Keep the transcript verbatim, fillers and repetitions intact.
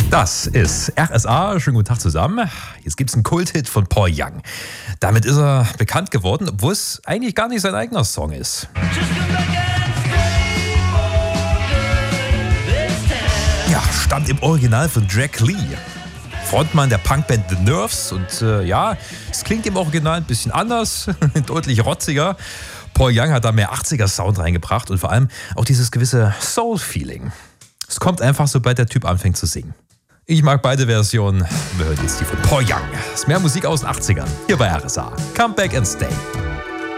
Das ist R S A. Schönen guten Tag zusammen. Jetzt gibt es einen Kulthit von Paul Young. Damit ist er bekannt geworden, obwohl es eigentlich gar nicht sein eigener Song ist. Ja, stammt im Original von Jack Lee, Frontmann der Punkband The Nerves. Und äh, ja, es klingt im Original ein bisschen anders, deutlich rotziger. Paul Young hat da mehr achtziger-Sound reingebracht und vor allem auch dieses gewisse Soul-Feeling. Es kommt einfach, sobald der Typ anfängt zu singen. Ich mag beide Versionen. Wir hören jetzt die von Paul Young. Das ist mehr Musik aus den achtzigern. Hier bei R S A. Come back and stay.